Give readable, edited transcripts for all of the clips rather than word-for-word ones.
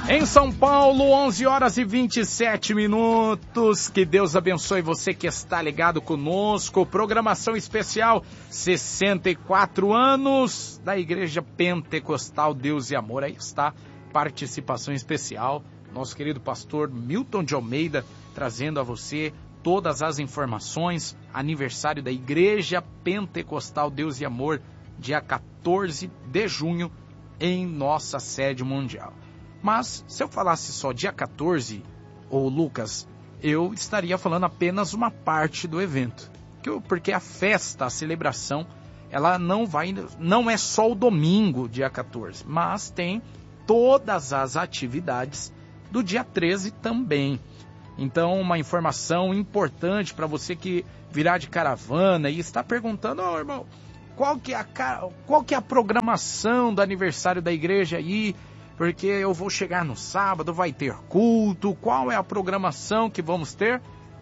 Em São Paulo, 11 horas e 27 minutos. Que Deus abençoe você que está ligado conosco. Programação especial, 64 anos da Igreja Pentecostal Deus e Amor. Aí está, participação especial. Nosso querido pastor Milton de Almeida trazendo a você todas as informações. Aniversário da Igreja Pentecostal Deus e Amor, dia 14 de junho, em nossa sede mundial. Mas, se eu falasse só dia 14, ô Lucas, eu estaria falando apenas uma parte do evento. Porque a festa, a celebração, ela não é só o domingo, dia 14, mas tem todas as atividades do dia 13 também. Então, uma informação importante para você que virá de caravana e está perguntando, irmão, qual que é a programação do aniversário da igreja aí? Porque eu vou chegar no sábado, vai ter culto, qual é a programação que vamos ter?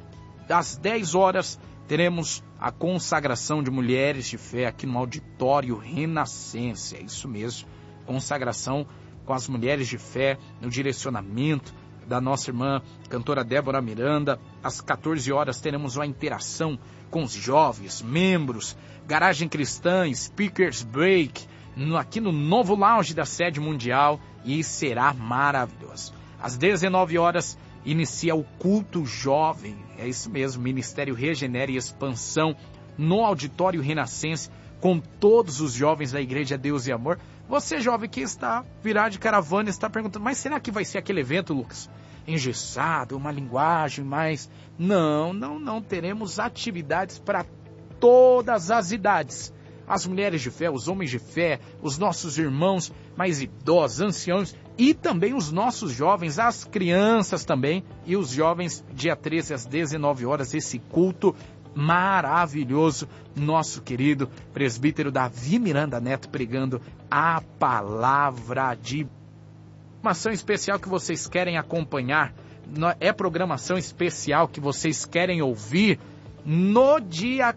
Às 10 horas teremos a consagração de mulheres de fé aqui no Auditório Renascença, é isso mesmo, consagração com as mulheres de fé, no direcionamento da nossa irmã cantora Débora Miranda. Às 14 horas teremos uma interação com os jovens, membros, Garagem Cristã, Speakers Break, aqui no novo lounge da sede mundial, e será maravilhoso. Às 19 horas inicia o culto jovem, é isso mesmo, Ministério Regenera e Expansão, no Auditório Renascença, com todos os jovens da Igreja Deus e Amor. Você, jovem, que virá de caravana, está perguntando, mas será que vai ser aquele evento, Lucas, engessado, uma linguagem mais... Não, teremos atividades para todas as idades. As mulheres de fé, os homens de fé, os nossos irmãos mais idosos, anciãos e também os nossos jovens, as crianças também e os jovens, dia 13 às 19 horas, esse culto maravilhoso. Nosso querido presbítero Davi Miranda Neto pregando a palavra de programação especial que vocês querem acompanhar. É programação especial que vocês querem ouvir. No dia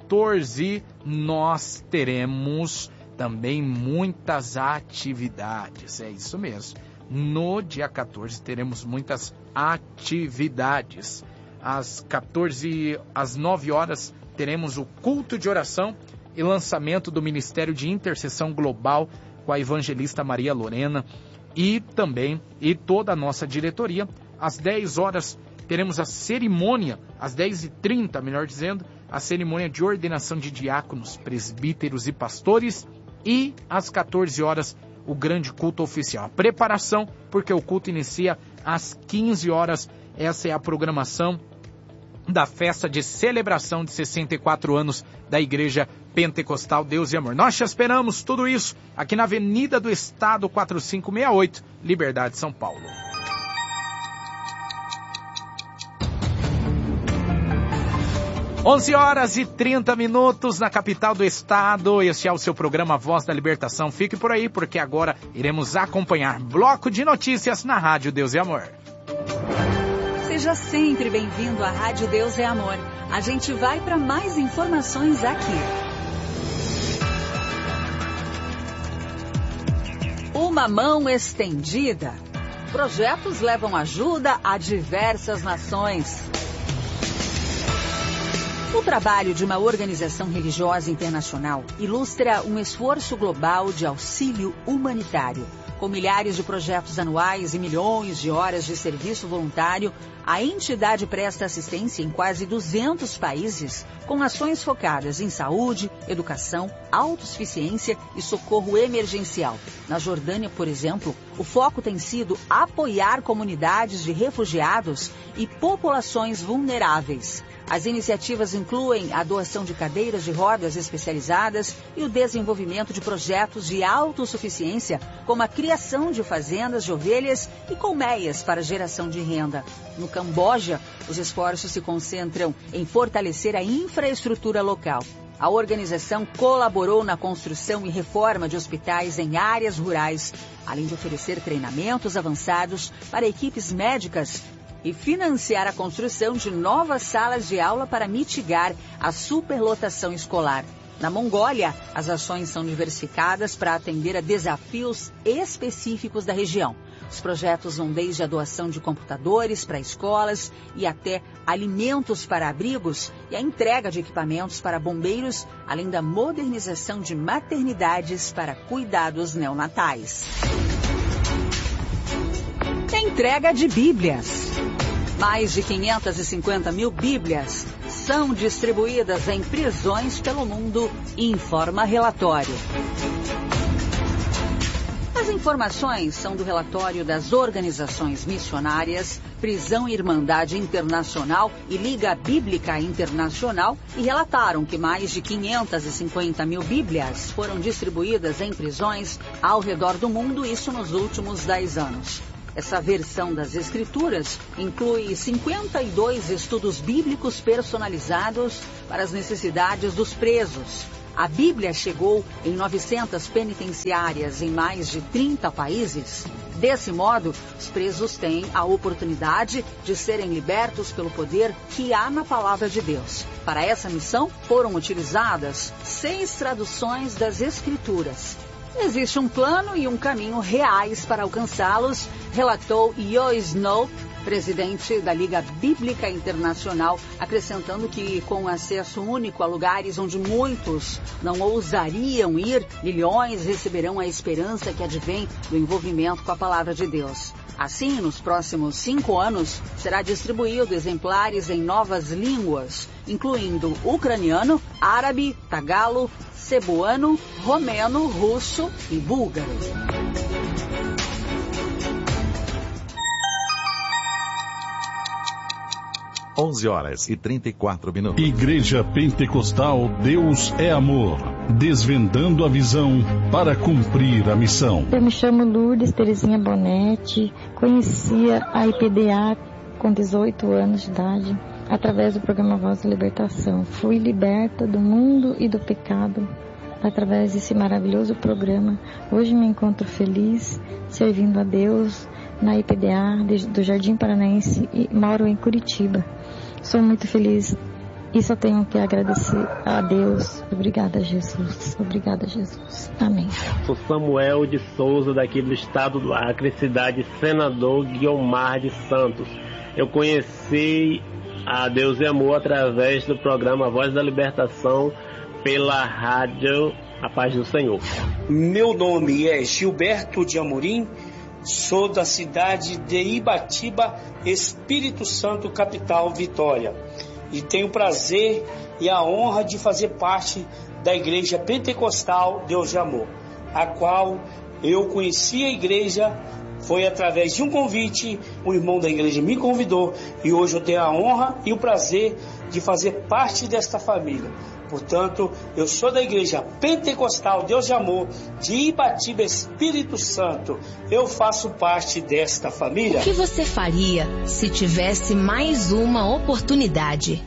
14, nós teremos também muitas atividades. É isso mesmo. No dia 14, teremos muitas atividades. Às 9 horas, teremos o culto de oração e lançamento do Ministério de Intercessão Global com a evangelista Maria Lorena e toda a nossa diretoria. Às 10 horas, teremos a cerimônia, às 10h30, melhor dizendo, a cerimônia de ordenação de diáconos, presbíteros e pastores. E às 14 horas, o grande culto oficial. A preparação, porque o culto inicia às 15 horas. Essa é a programação da festa de celebração de 64 anos da Igreja Pentecostal Deus e Amor. Nós te esperamos, tudo isso, aqui na Avenida do Estado 4568, Liberdade, São Paulo. 11 horas e 30 minutos na capital do estado. Este é o seu programa Voz da Libertação. Fique por aí, porque agora iremos acompanhar bloco de notícias na Rádio Deus e Amor. Seja sempre bem-vindo à Rádio Deus e Amor. A gente vai para mais informações aqui. Uma mão estendida. Projetos levam ajuda a diversas nações. O trabalho de uma organização religiosa internacional ilustra um esforço global de auxílio humanitário. Com milhares de projetos anuais e milhões de horas de serviço voluntário, a entidade presta assistência em quase 200 países, com ações focadas em saúde, educação, autossuficiência e socorro emergencial. Na Jordânia, por exemplo, o foco tem sido apoiar comunidades de refugiados e populações vulneráveis. As iniciativas incluem a doação de cadeiras de rodas especializadas e o desenvolvimento de projetos de autossuficiência, como a criação de fazendas de ovelhas e colmeias para geração de renda. No Camboja, os esforços se concentram em fortalecer a infraestrutura local. A organização colaborou na construção e reforma de hospitais em áreas rurais, além de oferecer treinamentos avançados para equipes médicas e financiar a construção de novas salas de aula para mitigar a superlotação escolar. Na Mongólia, as ações são diversificadas para atender a desafios específicos da região. Os projetos vão desde a doação de computadores para escolas e até alimentos para abrigos e a entrega de equipamentos para bombeiros, além da modernização de maternidades para cuidados neonatais. Entrega de Bíblias. Mais de 550 mil Bíblias são distribuídas em prisões pelo mundo, informa relatório. As informações são do relatório das organizações missionárias, Prisão e Irmandade Internacional e Liga Bíblica Internacional e relataram que mais de 550 mil Bíblias foram distribuídas em prisões ao redor do mundo, isso nos últimos 10 anos. Essa versão das Escrituras inclui 52 estudos bíblicos personalizados para as necessidades dos presos. A Bíblia chegou em 900 penitenciárias em mais de 30 países. Desse modo, os presos têm a oportunidade de serem libertos pelo poder que há na Palavra de Deus. Para essa missão, foram utilizadas 6 traduções das Escrituras. Existe um plano e um caminho reais para alcançá-los, relatou Joe Snow, presidente da Liga Bíblica Internacional, acrescentando que, com acesso único a lugares onde muitos não ousariam ir, milhões receberão a esperança que advém do envolvimento com a Palavra de Deus. Assim, nos próximos 5 anos, será distribuído exemplares em novas línguas, incluindo ucraniano, árabe, tagalo, cebuano, romeno, russo e búlgaro. Horas e 34 minutos. Igreja Pentecostal Deus é Amor, desvendando a visão para cumprir a missão. Eu me chamo Lourdes Terezinha Bonetti, conhecia a IPDA com 18 anos de idade, através do programa Voz da Libertação. Fui liberta do mundo e do pecado através desse maravilhoso programa. Hoje me encontro feliz, servindo a Deus na IPDA do Jardim Paranaense e moro em Curitiba. Sou muito feliz e só tenho que agradecer a Deus. Obrigada, Jesus. Obrigada, Jesus. Amém. Sou Samuel de Souza, daqui do estado do Acre, cidade Senador Guiomar de Santos. Eu conheci a Deus e Amor através do programa Voz da Libertação pela rádio A Paz do Senhor. Meu nome é Gilberto de Amorim. Sou da cidade de Ibatiba, Espírito Santo, capital Vitória. E tenho o prazer e a honra de fazer parte da Igreja Pentecostal Deus de Amor, a qual eu conheci a igreja, foi através de um convite, um irmão da igreja me convidou e hoje eu tenho a honra e o prazer de fazer parte desta família. Portanto, eu sou da Igreja Pentecostal Deus de Amor de Ibatiba, Espírito Santo. Eu faço parte desta família. O que você faria se tivesse mais uma oportunidade?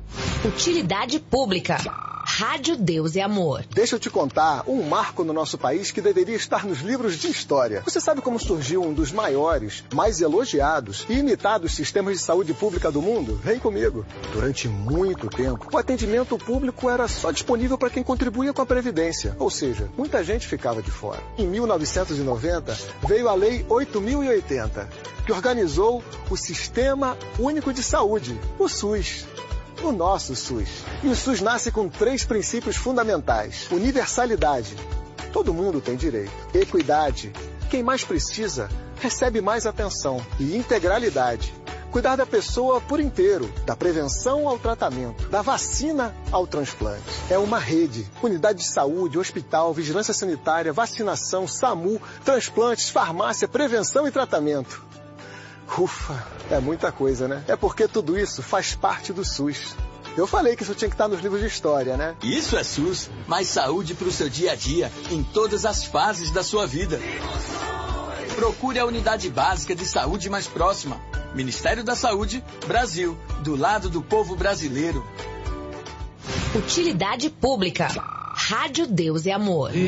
Utilidade pública. Rádio Deus e Amor. Deixa eu te contar um marco no nosso país que deveria estar nos livros de história. Você sabe como surgiu um dos maiores, mais elogiados e imitados sistemas de saúde pública do mundo? Vem comigo. Durante muito tempo, o atendimento público era só disponível para quem contribuía com a Previdência. Ou seja, muita gente ficava de fora. Em 1990, veio a Lei 8.080, que organizou o Sistema Único de Saúde, o SUS. O nosso SUS. E o SUS nasce com 3 princípios fundamentais. Universalidade. Todo mundo tem direito. Equidade. Quem mais precisa, recebe mais atenção. E integralidade. Cuidar da pessoa por inteiro. Da prevenção ao tratamento. Da vacina ao transplante. É uma rede. Unidade de saúde, hospital, vigilância sanitária, vacinação, SAMU, transplantes, farmácia, prevenção e tratamento. Ufa, é muita coisa, né? É porque tudo isso faz parte do SUS. Eu falei que isso tinha que estar nos livros de história, né? Isso é SUS, mais saúde para o seu dia a dia, em todas as fases da sua vida. Procure a unidade básica de saúde mais próxima. Ministério da Saúde, Brasil, do lado do povo brasileiro. Utilidade pública. Rádio Deus e Amor.